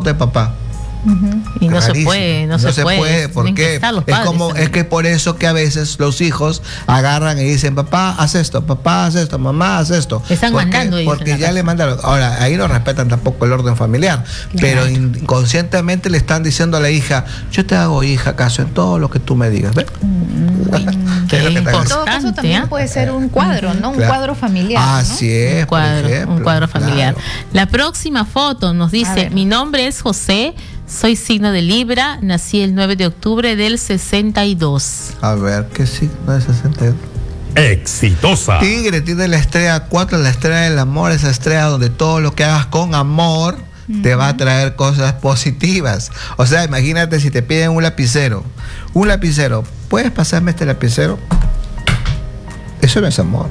foto de papá. Y no se puede, no se puede. ¿Por qué? Es que por eso que a veces los hijos agarran y dicen, papá, haz esto, mamá, haz esto. Están mandando. Porque ya le mandaron. Ahora, ahí no respetan tampoco el orden familiar, pero inconscientemente le están diciendo a la hija, yo te hago, hija, caso en todo lo que tú me digas. ¿Ves? En todo caso también puede ser un cuadro, ¿no? Un cuadro familiar. Así es, un cuadro familiar. La próxima foto nos dice, mi nombre es José, soy signo de Libra, nací el 9 de octubre del 62. A ver, ¿qué signo de 62? Exitosa. Tigre tiene la estrella 4, la estrella del amor, esa estrella donde todo lo que hagas con amor te va a traer cosas positivas. O sea, imagínate si te piden un lapicero, ¿puedes pasarme este lapicero? Eso no es amor.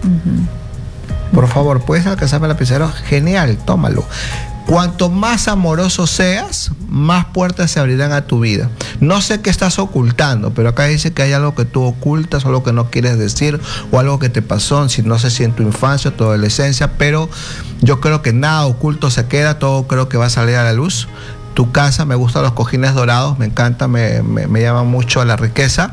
Por favor, ¿puedes alcanzarme el lapicero? Genial, tómalo. Cuanto más amoroso seas, más puertas se abrirán a tu vida. No sé qué estás ocultando, pero acá dice que hay algo que tú ocultas, o algo que no quieres decir, o algo que te pasó, no sé si en tu infancia o tu adolescencia, pero yo creo que nada oculto se queda, todo creo que va a salir a la luz. Tu casa, me gustan los cojines dorados, me encanta, me llama mucho a la riqueza.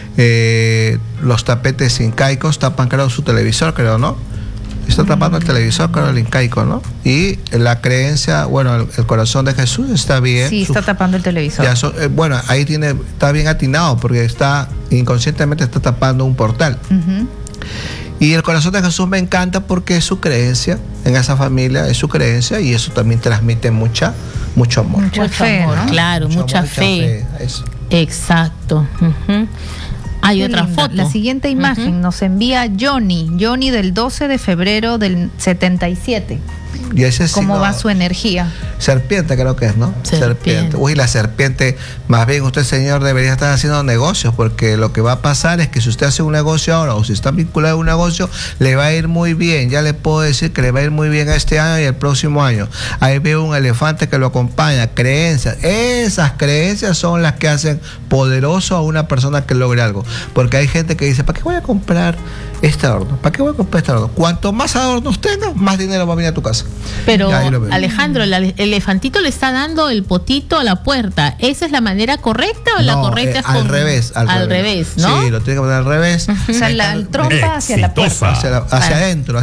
Los tapetes incaicos tapan, creo, su televisor, creo, ¿no? Está tapando el televisor con el incaico, ¿no? Y la creencia, bueno, el corazón de Jesús está bien. Sí, está tapando el televisor. Bueno, ahí está bien atinado porque inconscientemente está tapando un portal. Y el corazón de Jesús me encanta porque es su creencia, en esa familia es su creencia, y eso también transmite mucho amor. Mucha fe, ¿no? Claro, mucha fe. Eso. Exacto. Hay otra foto. La siguiente imagen nos envía Johnny del 12 de febrero del 77. Y ese ¿Cómo va su energía? Serpiente creo que es, ¿no? Serpiente. Uy, la serpiente, más bien usted, señor, debería estar haciendo negocios, porque lo que va a pasar es que si usted hace un negocio ahora, o si está vinculado a un negocio, le va a ir muy bien. Ya le puedo decir que le va a ir muy bien este año y el próximo año. Ahí veo un elefante que lo acompaña. Creencias. Esas creencias son las que hacen poderoso a una persona que logre algo. Porque hay gente que dice, ¿para qué voy a comprar este adorno? ¿Para qué voy a comprar este adorno? Cuanto más adornos tengas, más dinero va a venir a tu casa. Pero Alejandro, el elefantito le está dando el potito a la puerta. ¿Esa es la manera correcta o la correcta es al revés, ¿no? Sí, lo tiene que poner al revés. O sea, la trompa hacia la puerta. Hacia adentro.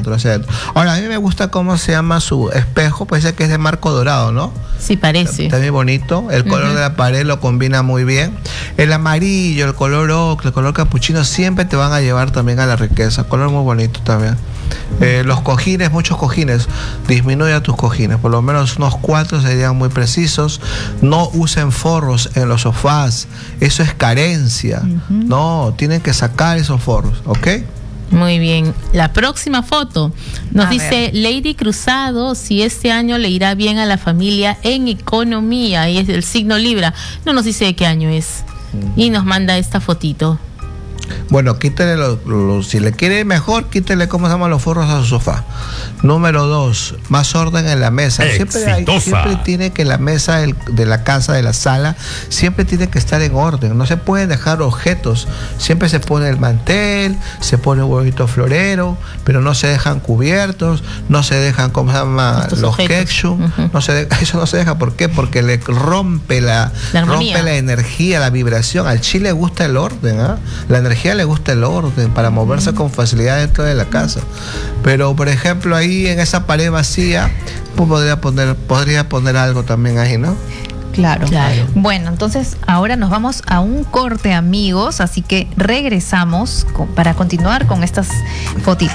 Ahora, a mí me gusta cómo se llama su espejo, parece que es de marco dorado, ¿no? Sí, parece. Está muy bonito. El color de la pared lo combina muy bien. El amarillo, el color ocre, el color capuchino siempre te van a llevar también a la riqueza. Color muy bonito también. Los cojines, muchos cojines, disminuye a tus cojines, por lo menos unos 4 serían muy precisos. No usen forros en los sofás, eso es carencia. No, tienen que sacar esos forros, ¿ok? Muy bien. La próxima foto nos dice Lady Cruzado si este año le irá bien a la familia en economía, y es del signo Libra. No nos dice de qué año es. Y nos manda esta fotito. Bueno, quítele si le quiere mejor, quítele, ¿cómo se llaman, los forros a su sofá? Número 2, más orden en la mesa. Siempre tiene que la mesa de la casa, de la sala, siempre tiene que estar en orden. No se pueden dejar objetos. Siempre se pone el mantel, se pone un huevito florero, pero no se dejan cubiertos, no se dejan, ¿cómo se llama? Los ketchup. Eso no se deja. ¿Por qué? Porque le rompe la energía, la vibración. Al chile le gusta el orden, ¿eh? La energía le gusta el orden para moverse con facilidad dentro de la casa. Pero, por ejemplo, ahí en esa pared vacía, pues podría poner algo también ahí, ¿no? Claro. Bueno, entonces ahora nos vamos a un corte, amigos, así que regresamos para continuar con estas fotitos.